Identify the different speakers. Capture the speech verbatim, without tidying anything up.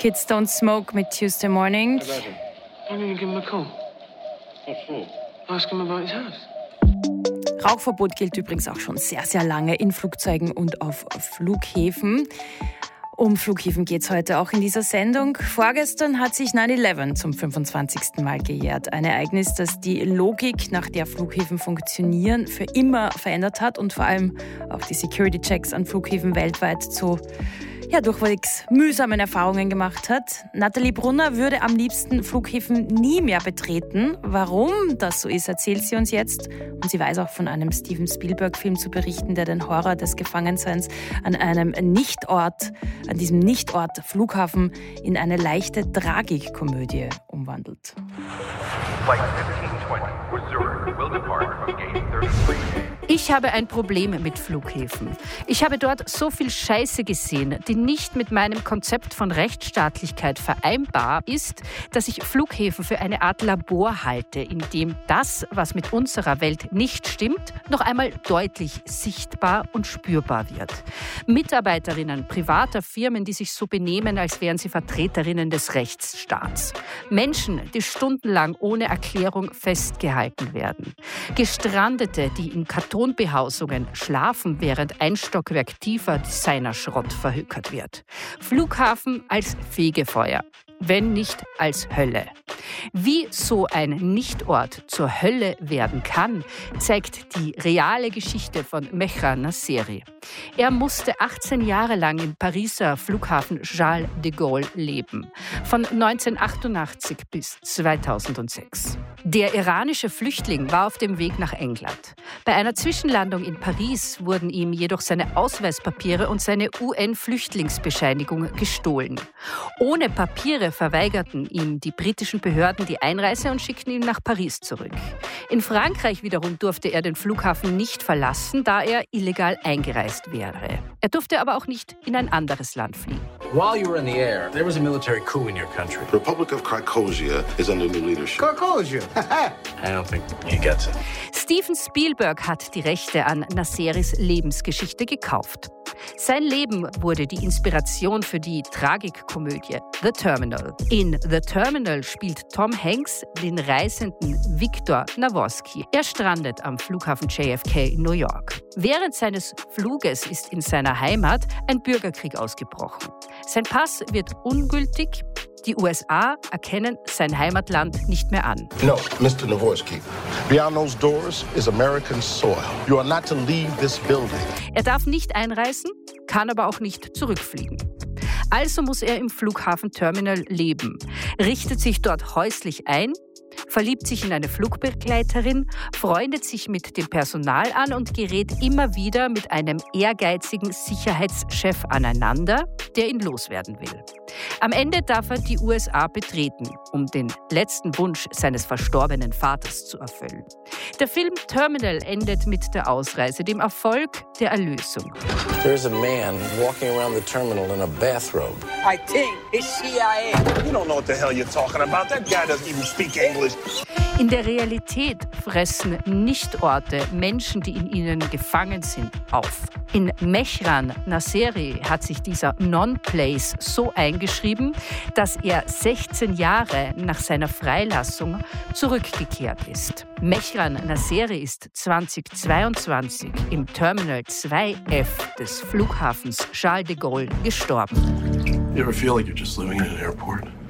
Speaker 1: Kids Don't Smoke mit Tuesday Morning.
Speaker 2: I didn't even give him a call. What for? Ask him about his house.
Speaker 1: Rauchverbot gilt übrigens auch schon sehr, sehr lange in Flugzeugen und auf Flughäfen. Um Flughäfen geht es heute auch in dieser Sendung. Vorgestern hat sich neun elf zum fünfundzwanzigsten Mal gejährt. Ein Ereignis, das die Logik, nach der Flughäfen funktionieren, für immer verändert hat und vor allem auch die Security-Checks an Flughäfen weltweit zu ja, durchwegs mühsamen Erfahrungen gemacht hat. Nathalie Brunner würde am liebsten Flughäfen nie mehr betreten. Warum das so ist, erzählt sie uns jetzt. Und sie weiß auch von einem Steven Spielberg-Film zu berichten, der den Horror des Gefangenseins an einem Nichtort, an diesem Nichtort Flughafen in eine leichte Tragikkomödie umwandelt.
Speaker 3: Ich habe ein Problem mit Flughäfen. Ich habe dort so viel Scheiße gesehen, die nicht mit meinem Konzept von Rechtsstaatlichkeit vereinbar ist, dass ich Flughäfen für eine Art Labor halte, in dem das, was mit unserer Welt nicht stimmt, noch einmal deutlich sichtbar und spürbar wird. Mitarbeiterinnen privater Firmen, die sich so benehmen, als wären sie Vertreterinnen des Rechtsstaats. Menschen, die stundenlang ohne Erklärung festgehalten werden. Gestrandete, die in Kartonbehausungen schlafen, während ein Stockwerk tiefer Designerschrott verhökert wird. Flughafen als Fegefeuer, wenn nicht als Hölle. Wie so ein Nichtort zur Hölle werden kann, zeigt die reale Geschichte von Mehran Nasseri. Er musste achtzehn Jahre lang im Pariser Flughafen Charles de Gaulle leben, von neunzehnhundertachtundachtzig bis zweitausendsechs. Der iranische Flüchtling war auf dem Weg nach England. Bei einer Zwischenlandung in Paris wurden ihm jedoch seine Ausweispapiere und seine U N-Flüchtlingsbescheinigung gestohlen. Ohne Papiere verweigerten ihm die britischen Behörden die Einreise und schickten ihn nach Paris zurück. In Frankreich wiederum durfte er den Flughafen nicht verlassen, da er illegal eingereist wäre. Er durfte aber auch nicht in ein anderes Land fliegen.
Speaker 4: While you were in the air, there was a military coup in your country.
Speaker 5: The Republic of Krakosia is under new leadership.
Speaker 4: Krakosia? I don't think he gets it.
Speaker 3: Steven Spielberg hat die Rechte an Nasseris Lebensgeschichte gekauft. Sein Leben wurde die Inspiration für die Tragikkomödie The Terminal. In The Terminal spielt Tom Hanks den reisenden Viktor Nawoski. Er strandet am Flughafen J F K in New York. Während seines Fluges ist in seiner Heimat ein Bürgerkrieg ausgebrochen. Sein Pass wird ungültig. Die U S A erkennen sein Heimatland nicht mehr an.
Speaker 5: No, Mister Nawoski. Beyond those doors is American soil. You are not to leave this building.
Speaker 3: Er darf nicht einreisen, kann aber auch nicht zurückfliegen. Also muss er im Flughafenterminal leben, richtet sich dort häuslich ein, verliebt sich in eine Flugbegleiterin, freundet sich mit dem Personal an und gerät immer wieder mit einem ehrgeizigen Sicherheitschef aneinander, der ihn loswerden will. Am Ende darf er die U S A betreten, um den letzten Wunsch seines verstorbenen Vaters zu erfüllen. Der Film Terminal endet mit der Ausreise, dem Erfolg der Erlösung.
Speaker 4: There's a man walking around the terminal in a bathrobe.
Speaker 6: I think it's C I A.
Speaker 7: You don't know what the hell you're talking about. That guy doesn't even speak English.
Speaker 3: In der Realität fressen Nichtorte Menschen, die in ihnen gefangen sind, auf. In Mehran Nasseri hat sich dieser Non-Place so eingeschrieben, dass er sechzehn Jahre nach seiner Freilassung zurückgekehrt ist. Mehran Nasseri ist zweitausendzweiundzwanzig im Terminal zwei F des Flughafens Charles de Gaulle gestorben.
Speaker 7: You ever feel like you're just living in an airport?